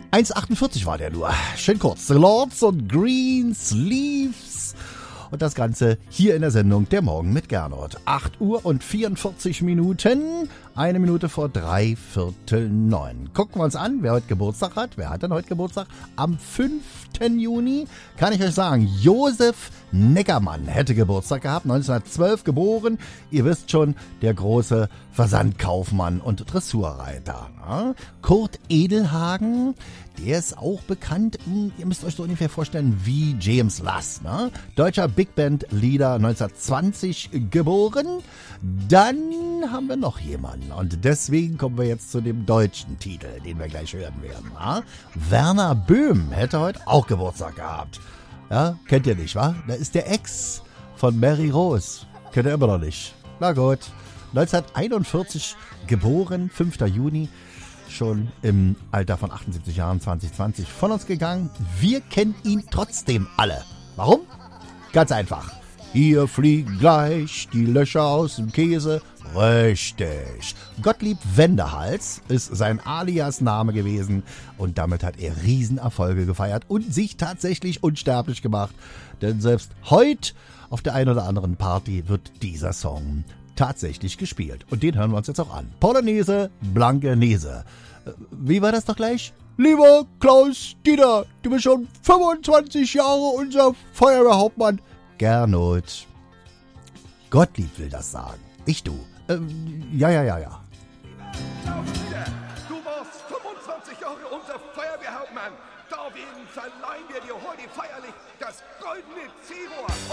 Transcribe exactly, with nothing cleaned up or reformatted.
eins achtundvierzig war der nur. Schön kurz. The Lords und Green Sleeves. Und das Ganze hier in der Sendung Der Morgen mit Gernot. acht Uhr und vierundvierzig Minuten. Eine Minute vor drei Viertel neun. Gucken wir uns an, wer heute Geburtstag hat. Wer hat denn heute Geburtstag? Am fünften Juni kann ich euch sagen, Josef Neckermann hätte Geburtstag gehabt. neunzehnhundertzwölf geboren. Ihr wisst schon, der große Versandkaufmann und Dressurreiter. Ja? Kurt Edelhagen, der ist auch bekannt, ihr müsst euch so ungefähr vorstellen, wie James Last. Ne? Deutscher Big Band Leader, neunzehnhundertzwanzig geboren. Dann haben wir noch jemanden. Und deswegen kommen wir jetzt zu dem deutschen Titel, den wir gleich hören werden. Ja? Werner Böhm hätte heute auch Geburtstag gehabt. Ja, kennt ihr nicht, wa? Da ist der Ex von Mary Rose. Kennt ihr immer noch nicht. Na gut. neunzehnhunderteinundvierzig geboren, fünften Juni. Schon im Alter von achtundsiebzig Jahren, zwanzig zwanzig, von uns gegangen. Wir kennen ihn trotzdem alle. Warum? Ganz einfach. Hier fliegen gleich die Löcher aus dem Käse. Richtig. Gottlieb Wendehals ist sein Alias-Name gewesen und damit hat er Riesenerfolge gefeiert und sich tatsächlich unsterblich gemacht. Denn selbst heute auf der einen oder anderen Party wird dieser Song tatsächlich gespielt. Und den hören wir uns jetzt auch an. Polonaise, Blankenese. Wie war das doch gleich? Lieber Klaus Dieter, du bist schon fünfundzwanzig Jahre unser Feuerwehrhauptmann. Gernot. Gottlieb will das sagen. Ich du. Ähm, ja, ja, ja, ja. Klaus Dieter, du warst fünfundzwanzig Jahre unser Feuerwehrhauptmann. Deswegen verleihen wir dir heute feierlich das goldene Zebra.